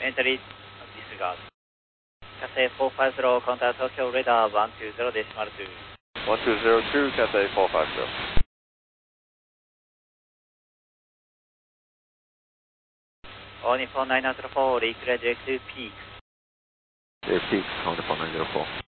Entry disregard. Cathay 450, contact Tokyo radar 120.2. 1202, Cathay 450. All Nippon 904, reclear direct to peak. Clear peak, Nippon 904.